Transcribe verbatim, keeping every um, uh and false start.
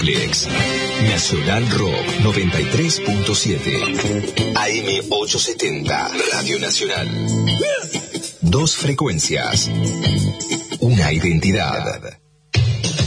Duplex. Nacional Rock noventa y tres punto siete. A M ochocientos setenta. Radio Nacional. Dos frecuencias. Una identidad.